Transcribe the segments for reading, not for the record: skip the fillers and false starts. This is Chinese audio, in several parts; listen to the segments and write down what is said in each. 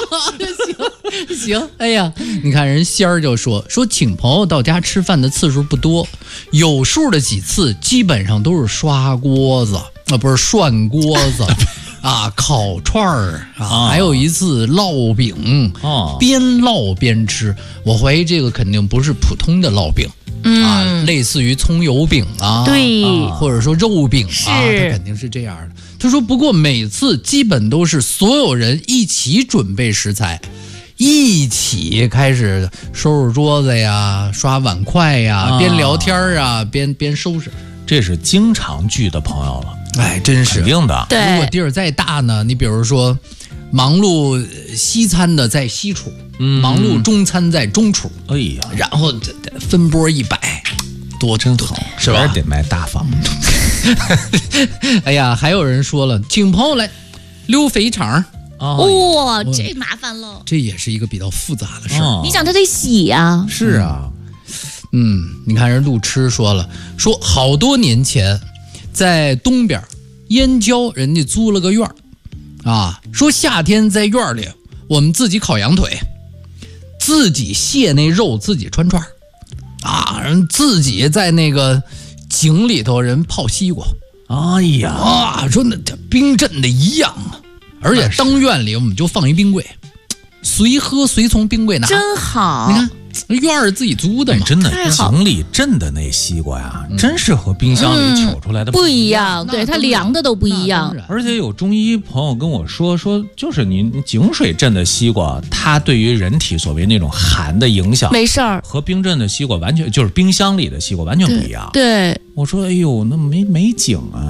行，哎呀，你看人仙儿就说请朋友到家吃饭的次数不多，有数的几次基本上都是刷锅子不是涮锅子啊，烤串儿啊，还有一次烙饼边烙边吃。我怀疑这个肯定不是普通的烙饼。类似于葱油饼啊， 对， 或者说肉饼啊，它肯定是这样的。他说，不过每次基本都是所有人一起准备食材，一起开始收拾桌子呀、刷碗筷呀，边聊天啊，边收拾。 这是经常聚的朋友了， 哎，真是肯定的。 对， 如果地儿再大呢，你比如说忙碌西餐的在西厨。忙碌中餐在中厨， 哎呀， 然后分拨100，多真好， 是吧？ 得买大房。 哎呀，还有人说了，请朋友来溜肥肠。 哇，这麻烦了。 这也是一个比较复杂的事儿。 你想，他得洗呀。 是啊， 你看人路痴说了，说好多年前在东边燕郊，人家租了个院儿啊，说夏天在院里我们自己烤羊腿。自己卸那肉，自己穿串啊，人自己在那个井里头人泡西瓜。 哎呀， 说那冰镇的一样啊，而且当院里我们就放一冰柜，随喝随从冰柜拿， 真好。 你看院儿自己租的嘛， 真的井里镇的那西瓜呀，真是和冰箱里取出来的不一样。对，它凉的都不一样。 而且有中医朋友跟我说，就是您井水镇的西瓜，它对于人体所谓那种寒的影响， 没事儿， 和冰镇的西瓜完全就是冰箱里的西瓜完全不一样。 对， 我说，哎呦，那没井啊。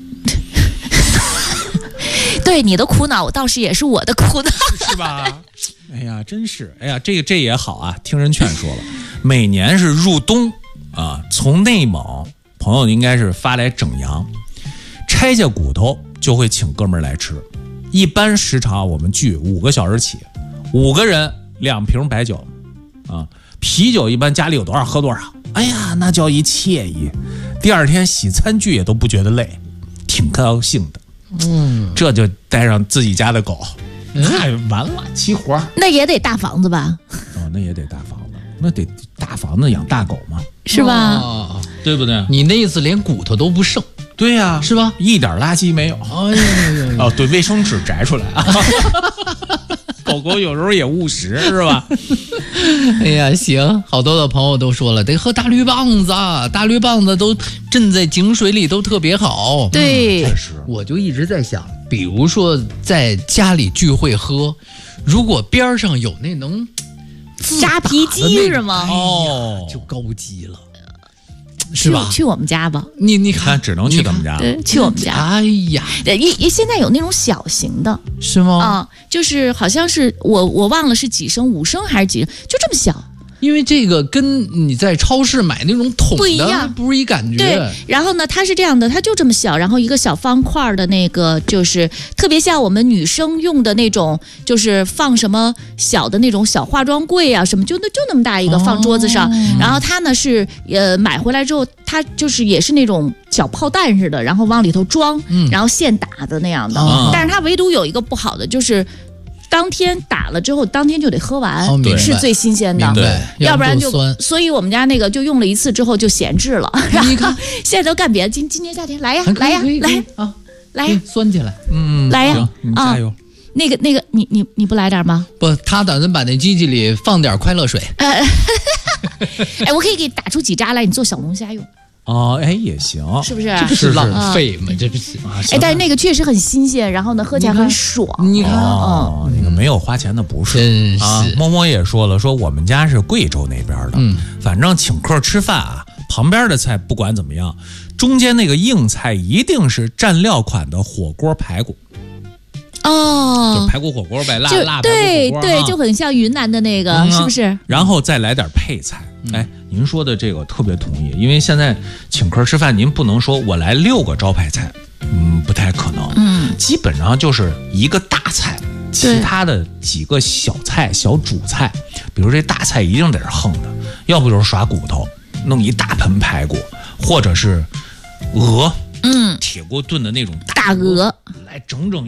对，你的苦恼倒是也是我的苦恼， 是吧？哎呀，真是，哎呀，这也好啊。听人劝说了，每年是入冬啊，从内蒙朋友应该是发来整羊，拆下骨头就会请哥们儿来吃。一般时长我们聚5个小时起，5个人2瓶白酒啊，啤酒一般家里有多少喝多少。哎呀，那叫一惬意。第二天洗餐具也都不觉得累，挺高兴的。这就带上自己家的狗，那完了，齐活。 那也得大房子吧？ 那也得大房子，那得大房子养大狗嘛， 是吧？ 对不对？ 你那意思连骨头都不剩？ 对呀， 是吧？ 一点垃圾没有。对，卫生纸摘出来啊。狗狗有时候也误食，是吧？ 哎呀，行，好多的朋友都说了，得喝大绿棒子，大绿棒子都浸在井水里都特别好。 对， 确实， 我就一直在想，比如说在家里聚会喝，如果边上有那能扎啤机是吗？ 就高级了。是吧？ 去我们家吧。 你看， 只能去他们家。 对，去我们家。 哎呀， 现在有那种小型的， 是吗？ 就是好像是我忘了是几升，5升还是几升，就这么小。 因为这个跟你在超市买那种桶的不一样， 不是一感觉。 对，然后呢，它是这样的，它就这么小，然后一个小方块的那个，就是特别像我们女生用的那种，就是放什么小的那种小化妆柜啊什么，就那么大一个放桌子上。然后它呢是买回来之后，它就是也是那种小炮弹似的，然后往里头装，然后现打的那样的。但是它唯独有一个不好的就是。当天打了之后，当天就得喝完，是最新鲜的。 对， 要不然就，所以我们家那个就用了1次之后就闲置了。然后现在都干别的。今年夏天来呀，来呀，来啊，来酸起来， 来呀， 加油。 那个，你不来点吗？ 不，他打算把那机器里放点快乐水。 哎，我可以给你打出几渣来，你做小龙虾用。 也行， 是不是？ 这不是浪费吗？这不是但是那个确实很新鲜，然后呢，喝起来很爽。 你看， 那个没有花钱的不是。 真是。 摸摸也说了，说我们家是贵州那边的，反正请客吃饭啊，旁边的菜不管怎么样，中间那个硬菜一定是蘸料款的火锅排骨。就排骨火锅呗，辣排骨火锅。 对，就很像云南的那个，是不是？ 然后再来点配菜。您说的这个特别同意，因为现在请客吃饭，您不能说我来6个招牌菜，不太可能。基本上就是一个大菜，其他的几个小菜、小主菜，比如这大菜一定得是横的，要不就是耍骨头，弄一大盆排骨，或者是鹅，铁锅炖的那种大鹅， 来整一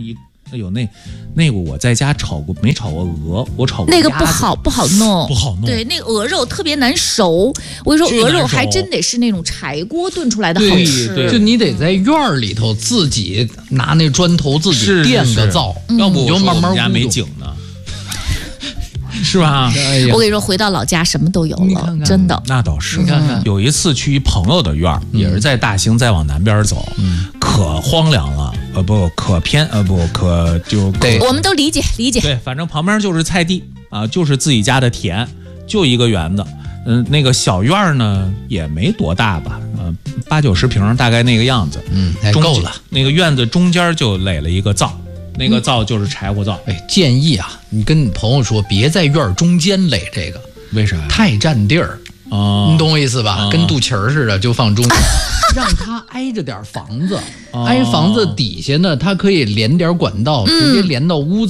有那个我在家炒过，没炒过鹅，我炒过那个鸭子不好弄， 不好弄。 对，那个鹅肉特别难熟。我跟你说，鹅肉还真得是那种柴锅炖出来的好吃。 对就你得在院儿里头自己拿那砖头自己垫个灶， 要不你就慢慢我们家没咕嘟井呢。是吧？ 哎呀我跟你说，回到老家什么都有了， 你看看真的。 那倒是。 你看看有一次去一朋友的院儿，也是在大兴，再往南边走，可荒凉了，可偏，可就对我们都理解。 对，反正旁边就是菜地啊，就是自己家的田，就一个园子。那个小院儿呢也没多大吧，80-90平，大概那个样子。 还够了。 那个院子中间就垒了一个灶，那个灶就是柴火灶。 哎，建议啊，你跟你朋友说，别在院儿中间垒这个， 为啥呀？ 太占地儿。你懂我意思吧？跟肚脐儿似的，就放中间，让它挨着点房子，挨房子底下呢，它可以连点管道，直接连到屋子。